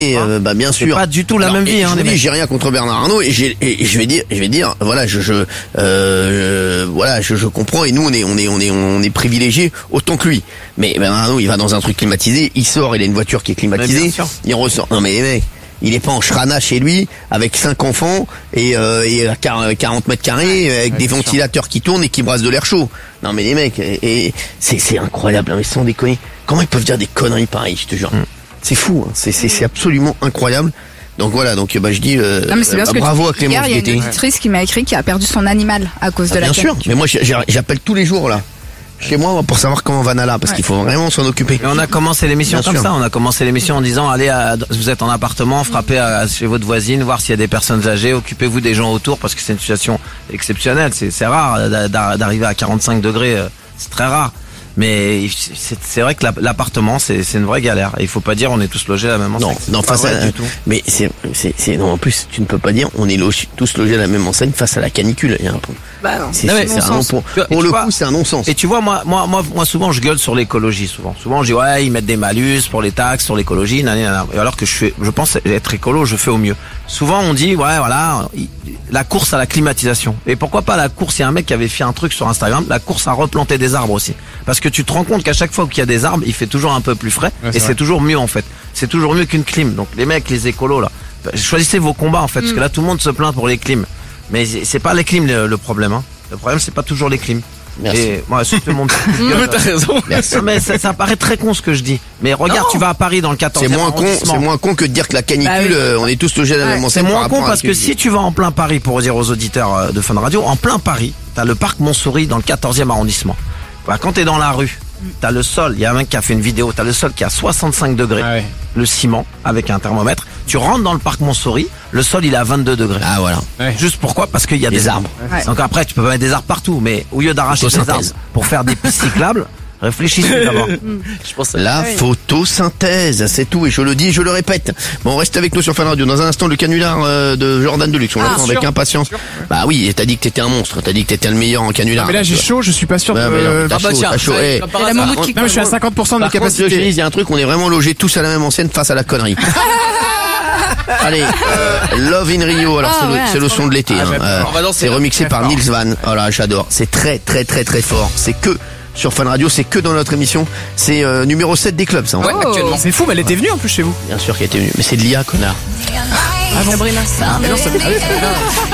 Bah bien sûr. C'est pas du tout la même vie, je hein. vous dis, j'ai rien contre Bernard Arnault et je vais dire, voilà, je comprends et nous on est privilégiés autant que lui. Mais Bernard Arnault, il va dans un truc climatisé, il sort, il a une voiture qui est climatisée, il ressort. Non mais les mecs, il est pas en shrana chez lui avec 5 enfants et 40 mètres carrés avec des ventilateurs qui tournent et qui brassent de l'air chaud. Non mais les mecs, et c'est incroyable, hein, mais sans déconner. Comment ils peuvent dire des conneries pareilles, je te jure. C'est fou, hein, c'est absolument incroyable. Donc voilà, donc je dis bravo à Clément. Hier, il y a une auditrice qui m'a écrit qui a perdu son animal à cause de la canicule. Bien sûr, mais moi j'appelle tous les jours là. Chez moi pour savoir comment va Nala parce qu'il faut vraiment s'en occuper. Et on a commencé l'émission comme ça, on a commencé l'émission en disant allez vous êtes en appartement, frappez chez votre voisine, voir s'il y a des personnes âgées, occupez-vous des gens autour parce que c'est une situation exceptionnelle, c'est rare d'arriver à 45 degrés, c'est très rare. Mais c'est vrai que l'appartement c'est une vraie galère. Et il faut pas dire on est tous logés à la même enseigne. Non, face à du tout. Mais non, en plus tu ne peux pas dire on est tous logés à la même enseigne face à la canicule. Il y a un peu. Bah non. Pour le coup, c'est un non-sens. Et tu vois, moi, souvent, je gueule sur l'écologie, souvent. Souvent, je dis, ouais, ils mettent des malus pour les taxes, sur l'écologie, nanana. Alors que je pense être écolo, je fais au mieux. Souvent, on dit, ouais, voilà, la course à la climatisation. Et pourquoi pas la course? Il y a un mec qui avait fait un truc sur Instagram, la course à replanter des arbres aussi. Parce que tu te rends compte qu'à chaque fois qu'il y a des arbres, il fait toujours un peu plus frais. Ouais, et c'est toujours mieux, en fait. C'est toujours mieux qu'une clim. Donc, les mecs, les écolos, là, choisissez vos combats, en fait. Parce que là, tout le monde se plaint pour les clims. Mais c'est pas les clims le problème, hein. Le problème, c'est pas toujours les clims. Merci. Et moi, tout le monde. T'as raison. Merci. Non, mais ça paraît très con ce que je dis. Mais regarde, tu vas à Paris dans le 14e c'est moins con que de dire que la canicule, on est tous logés à la même enseigne. C'est moins con parce que si tu vas en plein Paris, pour dire aux auditeurs de Fun Radio, en plein Paris, t'as le parc Montsouris dans le 14e arrondissement. Voilà, quand t'es dans la rue, t'as le sol, il y a un mec qui a fait une vidéo, t'as le sol qui est à 65 degrés, le ciment, avec un thermomètre. Tu rentres dans le parc Montsouris, le sol il est à 22 degrés. Ah voilà. Juste pourquoi? Parce qu'il y a des arbres. Donc après, tu peux mettre des arbres partout, mais au lieu d'arracher des arbres pour faire des pistes cyclables, réfléchissez d'abord. Je pense la photosynthèse, c'est tout, et je le dis, je le répète. Bon, reste avec nous sur Fun Radio. Dans un instant, le canular de Jordan Deluxe. On l'attend avec impatience. Bah oui, t'as dit que t'étais un monstre, t'as dit que t'étais le meilleur en canular. Mais là j'ai chaud, je suis pas sûr de... T'as chaud. Non, mais je suis à 50% de capacité. Il y a un truc, on est vraiment logés tous à la même enseigne face à la connerie. Allez, Love in Rio, alors c'est le son de l'été. C'est remixé par Nils Van. Oh là, j'adore. C'est très très très très fort. C'est que sur Fun Radio, c'est que dans notre émission. C'est numéro 7 des clubs, ça. Ouais, actuellement. C'est fou, mais elle était venue en plus chez vous. Bien sûr qu'elle était venue. Mais c'est de l'IA, connard. Ah, Sabrina.